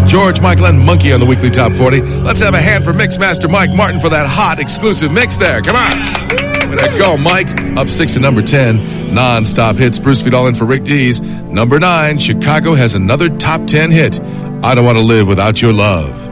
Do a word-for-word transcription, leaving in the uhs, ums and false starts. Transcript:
George Michael and Monkey on the Weekly Top forty. Let's have a hand for Mixmaster Mike Martin for that hot exclusive mix there. Come on. Way to go, Mike. Up six to number ten. Non-stop hits. Bruce Vidal in for Rick Dees. Number nine, Chicago has another top ten hit. I Don't Want to Live Without Your Love.